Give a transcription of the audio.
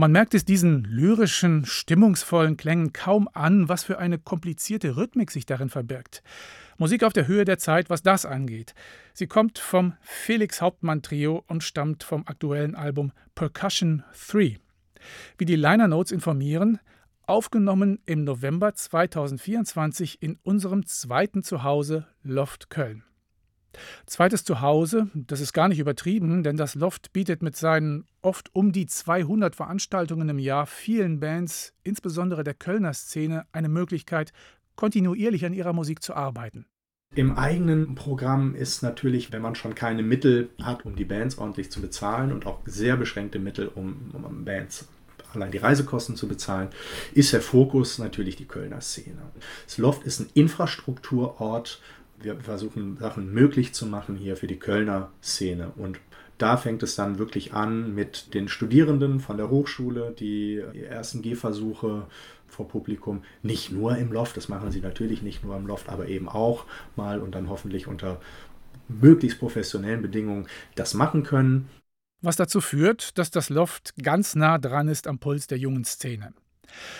Man merkt es diesen lyrischen, stimmungsvollen Klängen kaum an, was für eine komplizierte Rhythmik sich darin verbirgt. Musik auf der Höhe der Zeit, was das angeht. Sie kommt vom Felix Hauptmann Trio und stammt vom aktuellen Album Percussion 3. Wie die Liner Notes informieren, aufgenommen im November 2024 in unserem zweiten Zuhause Loft Köln. Zweites Zuhause, das ist gar nicht übertrieben, denn das Loft bietet mit seinen oft um die 200 Veranstaltungen im Jahr vielen Bands, insbesondere der Kölner Szene, eine Möglichkeit, kontinuierlich an ihrer Musik zu arbeiten. Im eigenen Programm ist natürlich, wenn man schon keine Mittel hat, um die Bands ordentlich zu bezahlen und auch sehr beschränkte Mittel, um Bands allein die Reisekosten zu bezahlen, ist der Fokus natürlich die Kölner Szene. Das Loft ist ein Infrastrukturort. Wir versuchen, Sachen möglich zu machen hier für die Kölner Szene. Und da fängt es dann wirklich an mit den Studierenden von der Hochschule, die ersten Gehversuche vor Publikum, nicht nur im Loft, das machen sie natürlich nicht nur im Loft, aber eben auch mal und dann hoffentlich unter möglichst professionellen Bedingungen das machen können. Was dazu führt, dass das Loft ganz nah dran ist am Puls der jungen Szene.